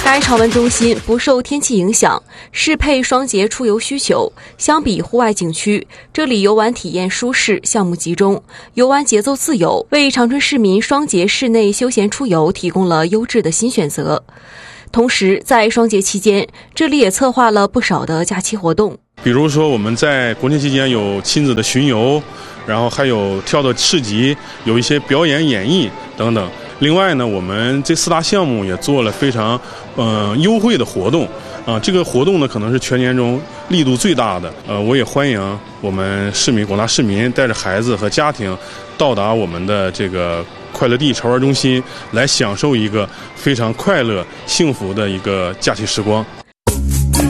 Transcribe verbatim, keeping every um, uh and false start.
该潮玩中心不受天气影响，适配双节出游需求。相比户外景区，这里游玩体验舒适，项目集中，游玩节奏自由，为长春市民双节室内休闲出游提供了优质的新选择。同时，在双节期间，这里也策划了不少的假期活动。 比如说，我们在国庆期间有亲子的巡游，然后还有跳的市集，有一些表演演绎等等。另外呢，我们这四大项目也做了非常呃优惠的活动啊，这个活动呢可能是全年中力度最大的。呃，我也欢迎我们市民广大市民带着孩子和家庭到达我们的这个快乐地潮玩中心，来享受一个非常快乐幸福的一个假期时光。